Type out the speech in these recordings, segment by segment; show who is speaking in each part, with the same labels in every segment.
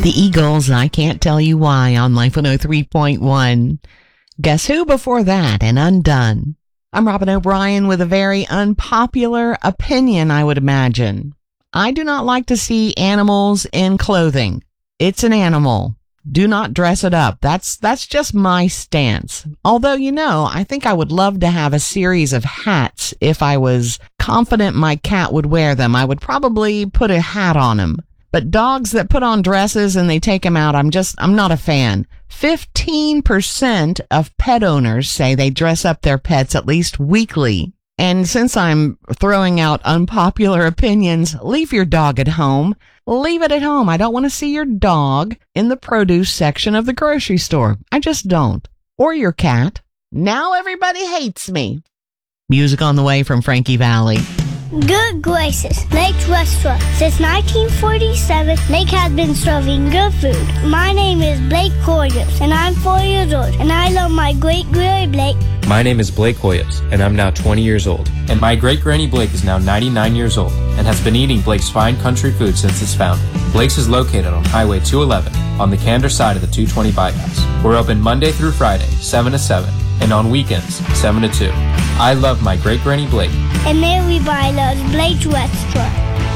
Speaker 1: The Eagles, I Can't Tell You Why on Life 103.1. Guess Who before that, and Undone. I'm Robin O'Brien with a very unpopular opinion, I would imagine. I do not like to see animals in clothing. It's an animal. Do not dress it up. That's just my stance. Although, I think I would love to have a series of hats if I was confident my cat would wear them. I would probably put a hat on him. But dogs that put on dresses and they take them out, I'm not a fan. 15% of pet owners say they dress up their pets at least weekly. And since I'm throwing out unpopular opinions, leave your dog at home. Leave it at home. I don't want to see your dog in the produce section of the grocery store. I just don't. Or your cat. Now everybody hates me. Music on the way from Frankie Valli.
Speaker 2: Good gracious, Lake's Restaurant. Since 1947, Lake has been serving good food. My name is Blake Hoyos, and I'm 4 years old, and I love my great-granny Blake.
Speaker 3: My name is Blake Hoyos, and I'm now 20 years old. And my great-granny Blake is now 99 years old, and has been eating Blake's fine country food since its founding. Blake's is located on Highway 211, on the Candor side of the 220 bypass. We're open Monday through Friday, 7 to 7, and on weekends, 7 to 2. I love my great-granny Blake.
Speaker 2: And everybody loves Blake's Restaurant.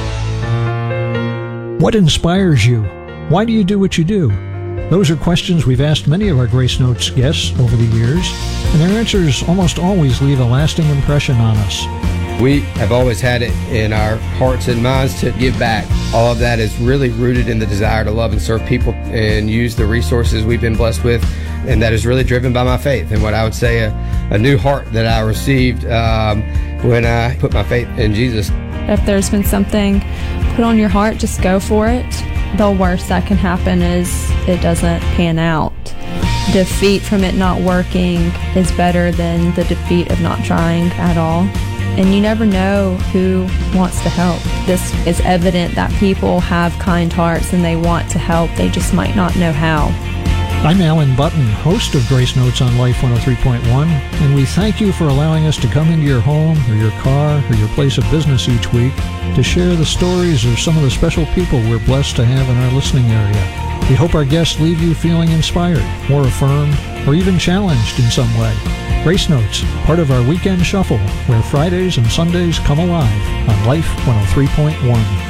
Speaker 4: What inspires you? Why do you do what you do? Those are questions we've asked many of our Grace Notes guests over the years, and their answers almost always leave a lasting impression on us.
Speaker 5: We have always had it in our hearts and minds to give back. All of that is really rooted in the desire to love and serve people and use the resources we've been blessed with, and that is really driven by my faith and what I would say a new heart that I received when I put my faith in Jesus.
Speaker 6: If there's been something put on your heart, just go for it. The worst that can happen is it doesn't pan out. Defeat from it not working is better than the defeat of not trying at all. And you never know who wants to help. This is evident that people have kind hearts and they want to help. They just might not know how.
Speaker 4: I'm Alan Button, host of Grace Notes on Life 103.1, and we thank you for allowing us to come into your home or your car or your place of business each week to share the stories of some of the special people we're blessed to have in our listening area. We hope our guests leave you feeling inspired, or affirmed, or even challenged in some way. Grace Notes, part of our weekend shuffle, where Fridays and Sundays come alive on Life 103.1.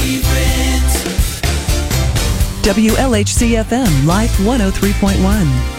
Speaker 7: WLHC-FM Life 103.1.